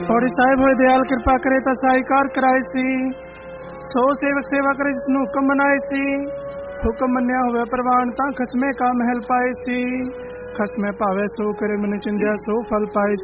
पौड़ी साहिब होए दयाल कृपा करे ता साईकार कराए सी। सो सेवक सेवा करे जिसनु हुक्म मनाए सी। हुक्म मन्या होवे प्रवान ता खसमे का महल पाए सी। खसमे पावे सो करे मन चिंध्या सो फल पाए